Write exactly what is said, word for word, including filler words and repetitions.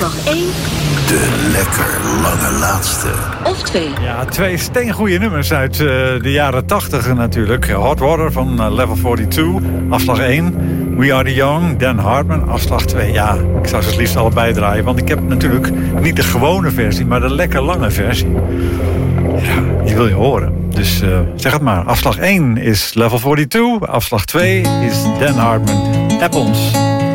Afslag één. De lekker lange laatste. Of twee. Ja, twee steengoeie nummers uit uh, de jaren tachtig natuurlijk. Hot Water van uh, Level tweeënveertig, afslag één. We Are The Young, Dan Hartman, afslag twee. Ja, ik zou ze het liefst allebei draaien. Want ik heb natuurlijk niet de gewone versie, maar de lekker lange versie. Ja, die wil je horen. Dus uh, zeg het maar. Afslag één is Level tweeënveertig. Afslag twee is Dan Hartman. App ons.